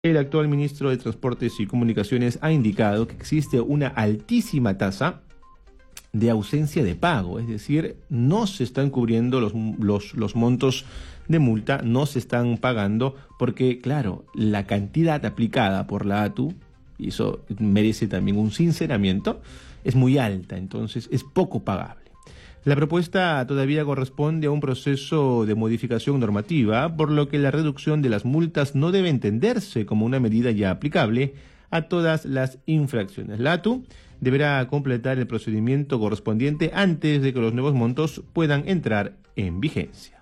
El actual ministro de Transportes y Comunicaciones ha indicado que existe una altísima tasa de ausencia de pago, es decir, no se están cubriendo los montos de multa, no se están pagando porque, claro, la cantidad aplicada por la ATU, y eso merece también un sinceramiento, es muy alta, entonces es poco pagable. La propuesta todavía corresponde a un proceso de modificación normativa, por lo que la reducción de las multas no debe entenderse como una medida ya aplicable a todas las infracciones. La ATU deberá completar el procedimiento correspondiente antes de que los nuevos montos puedan entrar en vigencia.